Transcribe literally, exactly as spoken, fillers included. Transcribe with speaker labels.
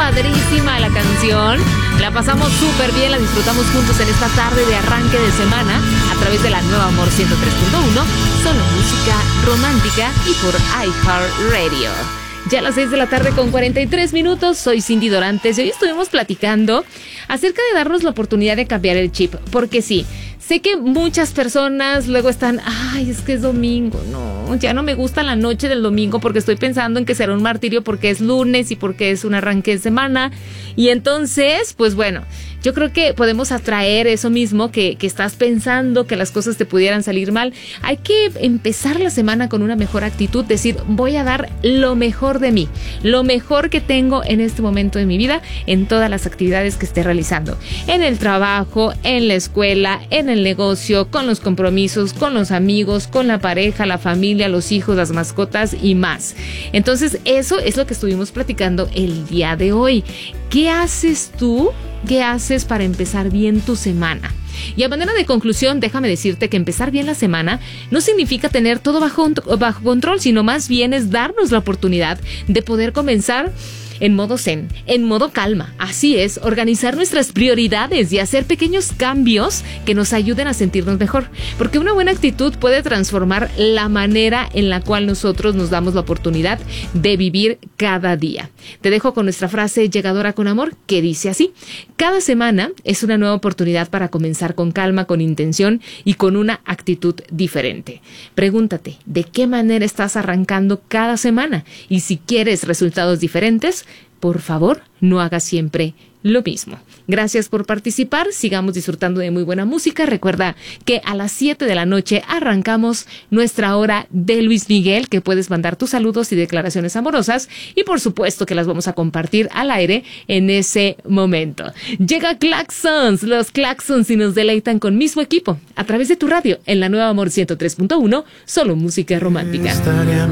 Speaker 1: padrísima la canción. La pasamos súper bien, la disfrutamos juntos en esta tarde de arranque de semana a través de la Nueva Amor ciento tres punto uno, solo música romántica y por iHeartRadio. Ya a las seis de la tarde con cuarenta y tres minutos, soy Cindy Dorantes y hoy estuvimos platicando acerca de darnos la oportunidad de cambiar el chip, porque sí, sé que muchas personas luego están, ay, es que es domingo, no, ya no me gusta la noche del domingo porque estoy pensando en que será un martirio porque es lunes y porque es un arranque de semana, y entonces, pues bueno, yo creo que podemos atraer eso mismo que, que estás pensando, que las cosas te pudieran salir mal. Hay que empezar la semana con una mejor actitud, decir, voy a dar lo mejor de mí, lo mejor que tengo en este momento de mi vida, en todas las actividades que esté realizando, en el trabajo, en la escuela, en el negocio, con los compromisos, con los amigos, con la pareja, la familia, los hijos, las mascotas y más. Entonces, eso es lo que estuvimos platicando el día de hoy. ¿Qué haces tú? ¿Qué haces para empezar bien tu semana? Y a manera de conclusión, déjame decirte que empezar bien la semana no significa tener todo bajo, bajo control, sino más bien es darnos la oportunidad de poder comenzar en modo zen, en modo calma. Así es, organizar nuestras prioridades y hacer pequeños cambios que nos ayuden a sentirnos mejor. Porque una buena actitud puede transformar la manera en la cual nosotros nos damos la oportunidad de vivir cada día. Te dejo con nuestra frase llegadora con amor, que dice así: cada semana es una nueva oportunidad para comenzar con calma, con intención y con una actitud diferente. Pregúntate, ¿de qué manera estás arrancando cada semana? Y si quieres resultados diferentes, por favor, no hagas siempre lo mismo. Gracias por participar. Sigamos disfrutando de muy buena música. Recuerda que a las siete de la noche arrancamos nuestra hora de Luis Miguel, que puedes mandar tus saludos y declaraciones amorosas y por supuesto que las vamos a compartir al aire en ese momento. Llega Claxons, los Claxons, y nos deleitan con mismo equipo a través de tu radio en la Nueva Amor ciento tres punto uno, solo música romántica.